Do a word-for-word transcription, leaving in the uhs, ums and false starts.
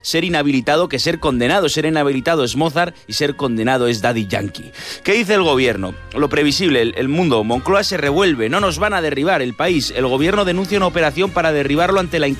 ser inhabilitado que ser condenado. Ser inhabilitado es Mozart y ser condenado es Daddy Yankee. ¿Qué dice el gobierno? Lo previsible, el, el mundo. Moncloa se revuelve, no nos van a derribar el país. El gobierno denuncia una operación para derribarlo ante la